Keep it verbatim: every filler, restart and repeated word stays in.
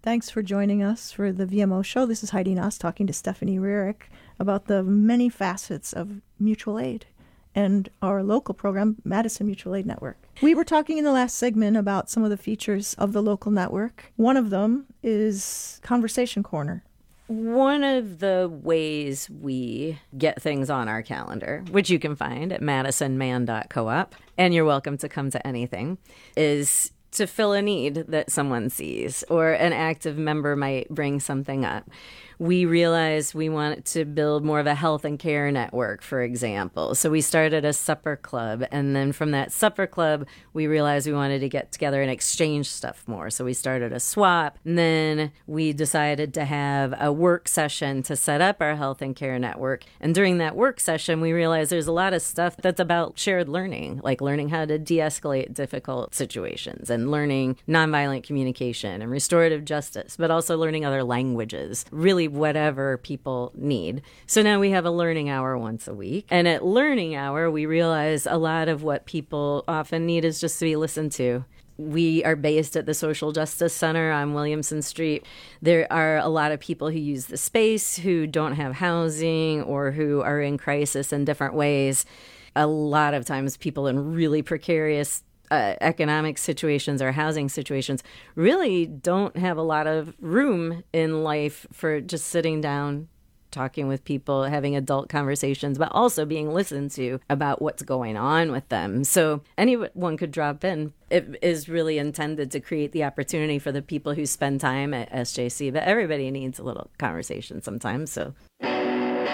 Thanks for joining us for the V M O show. This is Heidi Noss talking to Stephanie Rearick about the many facets of mutual aid and our local program, Madison Mutual Aid Network. We were talking in the last segment about some of the features of the local network. One of them is Conversation Corner. One of the ways we get things on our calendar, which you can find at madison man dot coop, and you're welcome to come to anything, is to fill a need that someone sees or an active member might bring something up. We realized we wanted to build more of a health and care network, for example. So we started a supper club. And then from that supper club, we realized we wanted to get together and exchange stuff more. So we started a swap. And then we decided to have a work session to set up our health and care network. And during that work session, we realized there's a lot of stuff that's about shared learning, like learning how to de-escalate difficult situations and learning nonviolent communication and restorative justice, but also learning other languages. Really whatever people need. So now we have a learning hour once a week. And at learning hour, we realize a lot of what people often need is just to be listened to. We are based at the Social Justice Center on Williamson Street. There are a lot of people who use the space who don't have housing or who are in crisis in different ways. A lot of times people in really precarious Uh, economic situations or housing situations really don't have a lot of room in life for just sitting down, talking with people, having adult conversations, but also being listened to about what's going on with them. So anyone could drop in. It is really intended to create the opportunity for the people who spend time at S J C, but everybody needs a little conversation sometimes, so...